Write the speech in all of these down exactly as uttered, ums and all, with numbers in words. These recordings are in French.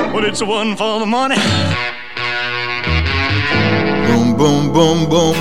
Well, it's one for the money. Boom, boom, boom, boom.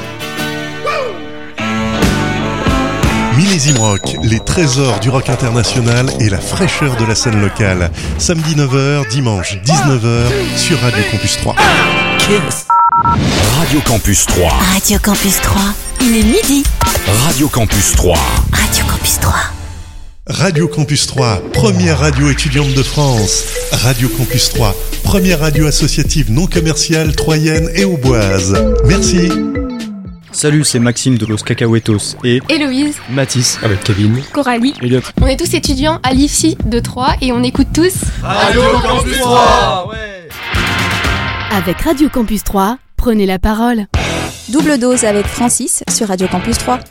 Millésime Rock, les trésors du rock international et la fraîcheur de la scène locale. Samedi neuf heures, dimanche dix-neuf heures sur Radio Campus trois. Kiss. Radio Campus trois. Radio Campus trois, il est midi. Radio Campus trois. Radio Campus trois. Radio Campus trois, première radio étudiante de France. Radio Campus trois, première radio associative non commerciale troyenne et auboise. Merci. Salut, c'est Maxime de Los Cacahuetos et Héloïse, Mathis avec Kevin, Coralie, Elliot. On est tous étudiants à l'I F C de Troyes et on écoute tous Radio Campus trois. Ouais. Avec Radio Campus trois, prenez la parole. Double dose avec Francis sur Radio Campus trois.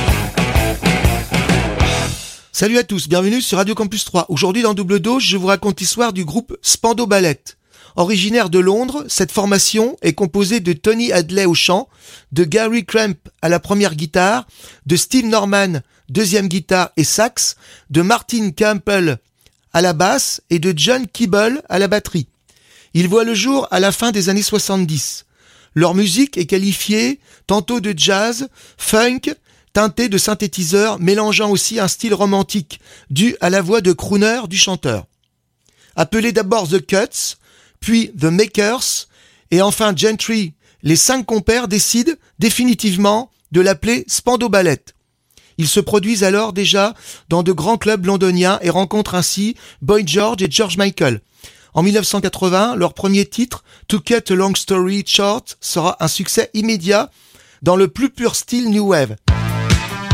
Salut à tous, bienvenue sur Radio Campus trois. Aujourd'hui dans Double Dose, je vous raconte l'histoire du groupe Spandau Ballet. Originaire de Londres, cette formation est composée de Tony Hadley au chant, de Gary Cramp à la première guitare, de Steve Norman, deuxième guitare et sax, de Martin Campbell à la basse et de John Keeble à la batterie. Ils voient le jour à la fin des années soixante-dix. Leur musique est qualifiée tantôt de jazz, funk, teintée de synthétiseurs, mélangeant aussi un style romantique dû à la voix de crooner du chanteur. Appelés d'abord The Cuts, puis The Makers, et enfin Gentry, les cinq compères décident définitivement de l'appeler Spandau Ballet. Ils se produisent alors déjà dans de grands clubs londoniens et rencontrent ainsi Boy George et George Michael. En dix-neuf cent quatre-vingts, leur premier titre, To Cut a Long Story Short, sera un succès immédiat dans le plus pur style New Wave.